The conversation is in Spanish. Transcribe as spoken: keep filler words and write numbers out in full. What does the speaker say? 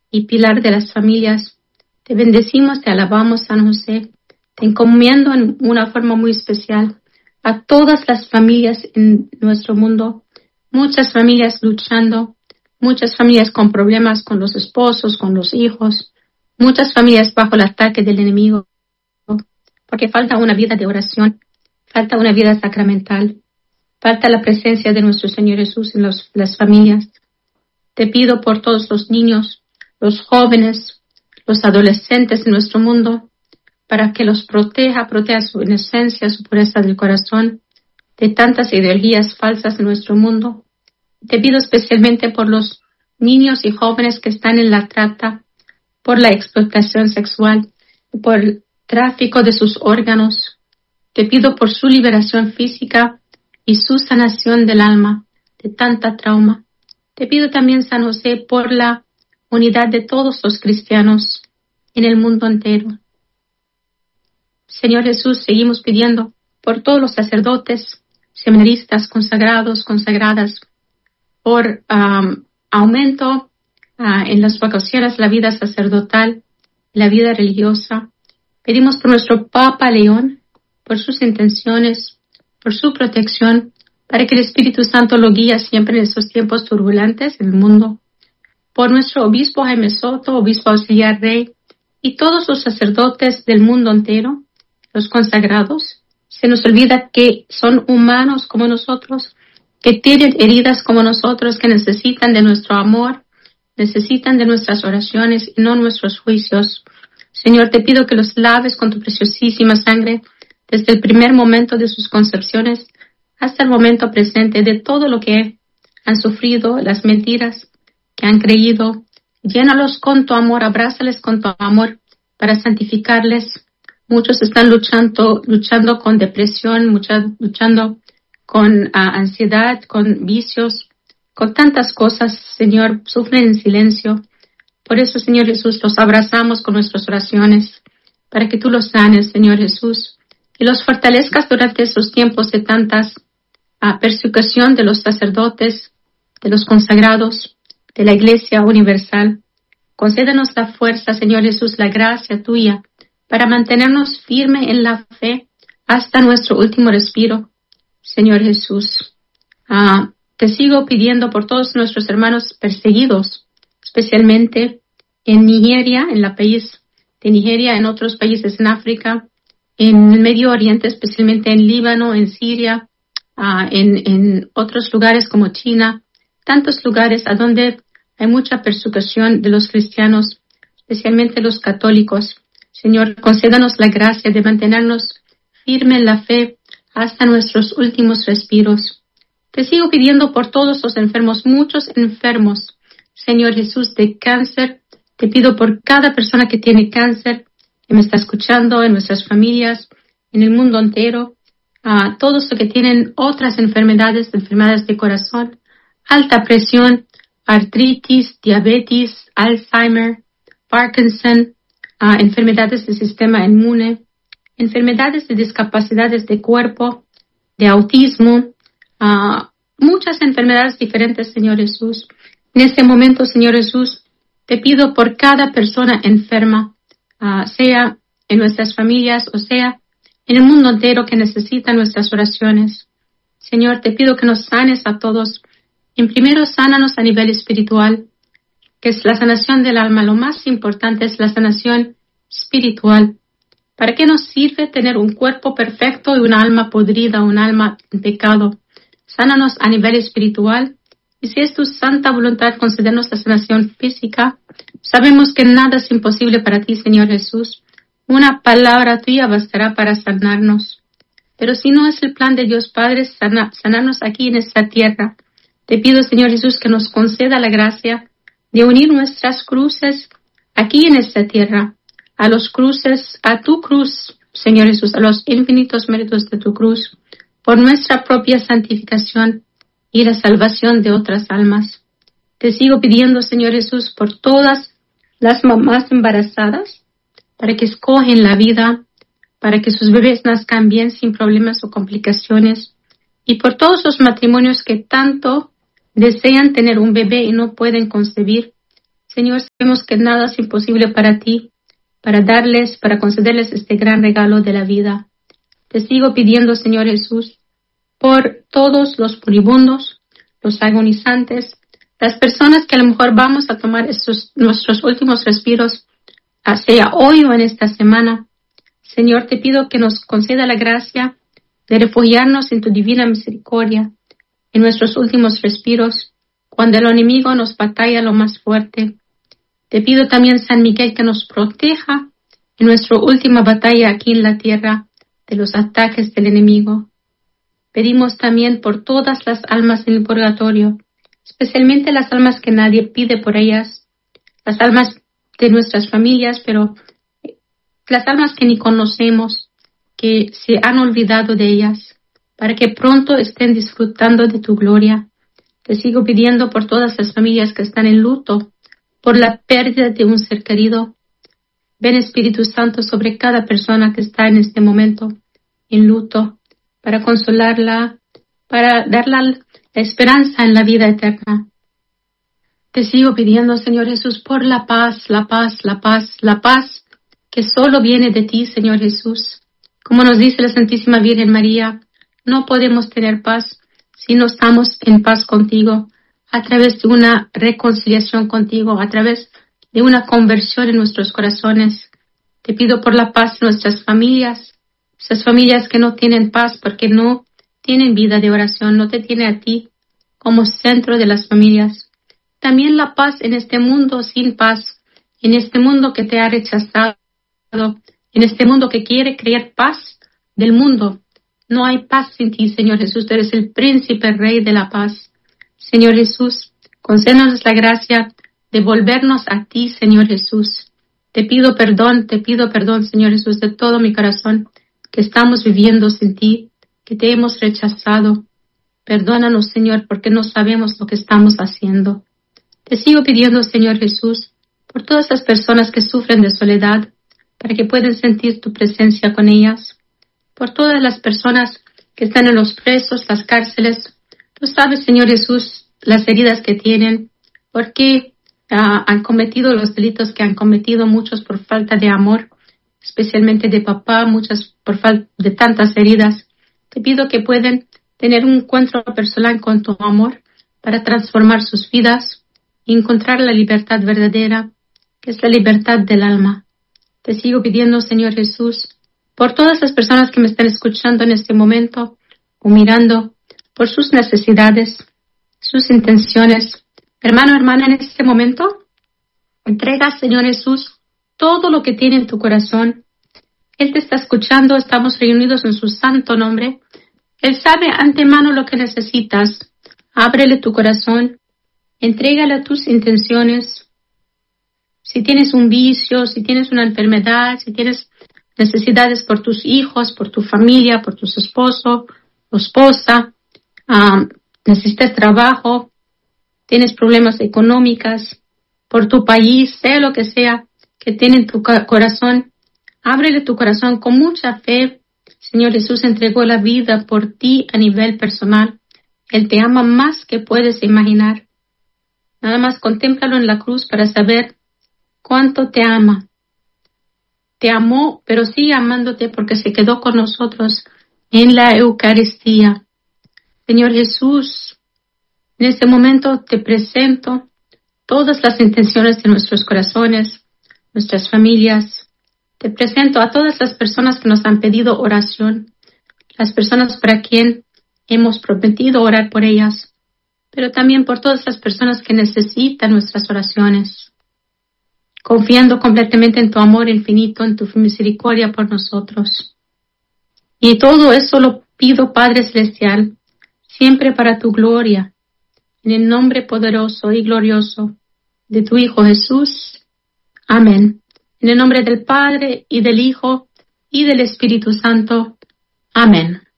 y pilar de las familias. Te bendecimos, te alabamos, San José. Te encomiendo en una forma muy especial a todas las familias en nuestro mundo. Muchas familias luchando, muchas familias con problemas con los esposos, con los hijos, muchas familias bajo el ataque del enemigo, porque falta una vida de oración, falta una vida sacramental, falta la presencia de nuestro Señor Jesús en los, las familias. Te pido por todos los niños, los jóvenes, los adolescentes de nuestro mundo, para que los proteja, proteja su inocencia, su pureza del corazón, de tantas ideologías falsas en nuestro mundo. Te pido especialmente por los niños y jóvenes que están en la trata, por la explotación sexual, por el tráfico de sus órganos. Te pido por su liberación física y su sanación del alma, de tanta trauma. Te pido también, San José, por la unidad de todos los cristianos en el mundo entero. Señor Jesús, seguimos pidiendo por todos los sacerdotes, seminaristas, consagrados, consagradas, por um, aumento uh, en las vocaciones, la vida sacerdotal, la vida religiosa. Pedimos por nuestro Papa León, por sus intenciones, por su protección, para que el Espíritu Santo lo guíe siempre en estos tiempos turbulentos en el mundo. Por nuestro obispo Jaime Soto, obispo auxiliar rey, y todos los sacerdotes del mundo entero, los consagrados. Se nos olvida que son humanos como nosotros, que tienen heridas como nosotros, que necesitan de nuestro amor, necesitan de nuestras oraciones y no nuestros juicios. Señor, te pido que los laves con tu preciosísima sangre desde el primer momento de sus concepciones hasta el momento presente, de todo lo que han sufrido, las mentiras que han creído. Llénalos con tu amor, abrázales con tu amor para santificarles. Muchos están luchando, luchando con depresión, muchos luchando con uh, ansiedad, con vicios, con tantas cosas, Señor, sufren en silencio. Por eso, Señor Jesús, los abrazamos con nuestras oraciones, para que tú los sanes, Señor Jesús, y los fortalezcas durante esos tiempos de tantas uh, persecución de los sacerdotes, de los consagrados, de la Iglesia universal. Concédanos la fuerza, Señor Jesús, la gracia tuya, para mantenernos firmes en la fe hasta nuestro último respiro, Señor Jesús. Uh, te sigo pidiendo por todos nuestros hermanos perseguidos, especialmente en Nigeria, en el país de Nigeria, en otros países en África, en el Medio Oriente, especialmente en Líbano, en Siria, uh, en, en otros lugares como China, tantos lugares a donde hay mucha persecución de los cristianos, especialmente los católicos. Señor, concédanos la gracia de mantenernos firmes en la fe hasta nuestros últimos respiros. Te sigo pidiendo por todos los enfermos, muchos enfermos, Señor Jesús, de cáncer. Te pido por cada persona que tiene cáncer, que me está escuchando, en nuestras familias, en el mundo entero, a todos los que tienen otras enfermedades, enfermedades de corazón, alta presión, artritis, diabetes, Alzheimer, Parkinson, Uh, enfermedades del sistema inmune, enfermedades de discapacidades de cuerpo, de autismo, uh, muchas enfermedades diferentes, Señor Jesús. En este momento, Señor Jesús, te pido por cada persona enferma, uh, sea en nuestras familias o sea en el mundo entero que necesita nuestras oraciones. Señor, te pido que nos sanes a todos. En primero, sánanos a nivel espiritual, que es la sanación del alma. Lo más importante es la sanación espiritual. ¿Para qué nos sirve tener un cuerpo perfecto y un alma podrida, un alma en pecado? Sánanos a nivel espiritual. Y si es tu santa voluntad concedernos la sanación física, sabemos que nada es imposible para ti, Señor Jesús. Una palabra tuya bastará para sanarnos. Pero si no es el plan de Dios Padre, sana, sanarnos aquí en esta tierra. Te pido, Señor Jesús, que nos conceda la gracia de unir nuestras cruces aquí en esta tierra, a los cruces, a tu cruz, Señor Jesús, a los infinitos méritos de tu cruz, por nuestra propia santificación y la salvación de otras almas. Te sigo pidiendo, Señor Jesús, por todas las mamás embarazadas, para que escogen la vida, para que sus bebés nazcan bien sin problemas o complicaciones, y por todos los matrimonios que tanto desean tener un bebé y no pueden concebir. Señor, sabemos que nada es imposible para ti, para darles, para concederles este gran regalo de la vida. Te sigo pidiendo, Señor Jesús, por todos los moribundos, los agonizantes, las personas que a lo mejor vamos a tomar estos, nuestros últimos respiros, sea hoy o en esta semana. Señor, te pido que nos conceda la gracia de refugiarnos en tu divina misericordia en nuestros últimos respiros, cuando el enemigo nos batalla lo más fuerte. Te pido también, San Miguel, que nos proteja en nuestra última batalla aquí en la tierra de los ataques del enemigo. Pedimos también por todas las almas en el purgatorio, especialmente las almas que nadie pide por ellas, las almas de nuestras familias, pero las almas que ni conocemos, que se han olvidado de ellas, para que pronto estén disfrutando de tu gloria. Te sigo pidiendo por todas las familias que están en luto, por la pérdida de un ser querido. Ven, Espíritu Santo, sobre cada persona que está en este momento en luto, para consolarla, para darle la esperanza en la vida eterna. Te sigo pidiendo, Señor Jesús, por la paz, la paz, la paz, la paz que solo viene de ti, Señor Jesús. Como nos dice la Santísima Virgen María, no podemos tener paz si no estamos en paz contigo, a través de una reconciliación contigo, a través de una conversión en nuestros corazones. Te pido por la paz de nuestras familias, esas familias que no tienen paz porque no tienen vida de oración, no te tiene a ti como centro de las familias. También la paz en este mundo sin paz, en este mundo que te ha rechazado, en este mundo que quiere crear paz del mundo. No hay paz sin ti, Señor Jesús. Tú eres el príncipe rey de la paz. Señor Jesús, concédenos la gracia de volvernos a ti, Señor Jesús. Te pido perdón, te pido perdón, Señor Jesús, de todo mi corazón, que estamos viviendo sin ti, que te hemos rechazado. Perdónanos, Señor, porque no sabemos lo que estamos haciendo. Te sigo pidiendo, Señor Jesús, por todas las personas que sufren de soledad, para que puedan sentir tu presencia con ellas. Por todas las personas que están en los presos, las cárceles. Tú sabes, Señor Jesús, las heridas que tienen, porque uh, han cometido los delitos que han cometido, muchos por falta de amor, especialmente de papá, muchas por falta de tantas heridas. Te pido que puedan tener un encuentro personal con tu amor para transformar sus vidas y encontrar la libertad verdadera, que es la libertad del alma. Te sigo pidiendo, Señor Jesús, por todas las personas que me están escuchando en este momento o mirando, por sus necesidades, sus intenciones. Hermano, hermana, en este momento, entrega, Señor Jesús, todo lo que tiene en tu corazón. Él te está escuchando, estamos reunidos en su santo nombre. Él sabe antemano lo que necesitas. Ábrele tu corazón, entrégale tus intenciones. Si tienes un vicio, si tienes una enfermedad, si tienes necesidades por tus hijos, por tu familia, por tu esposo o esposa, um, necesitas trabajo, tienes problemas económicos, por tu país, sea lo que sea que tiene en tu corazón, ábrele tu corazón con mucha fe. Señor Jesús entregó la vida por ti a nivel personal. Él te ama más que puedes imaginar. Nada más contémplalo en la cruz para saber cuánto te ama. Te amó, pero sigue amándote porque se quedó con nosotros en la Eucaristía. Señor Jesús, en este momento te presento todas las intenciones de nuestros corazones, nuestras familias. Te presento a todas las personas que nos han pedido oración, las personas para quien hemos prometido orar por ellas, pero también por todas las personas que necesitan nuestras oraciones. Confiando completamente en tu amor infinito, en tu misericordia por nosotros. Y todo eso lo pido, Padre Celestial, siempre para tu gloria, en el nombre poderoso y glorioso de tu Hijo Jesús. Amén. En el nombre del Padre, y del Hijo, y del Espíritu Santo. Amén.